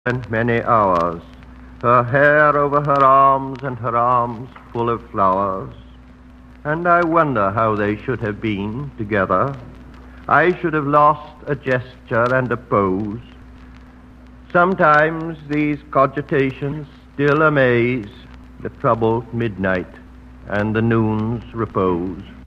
spent many hours, her hair over her arms and her arms full of flowers. And I wonder how they should have been together. I should have lost a gesture and a pose. Sometimes these cogitations still amaze the troubled midnight and the noon's repose.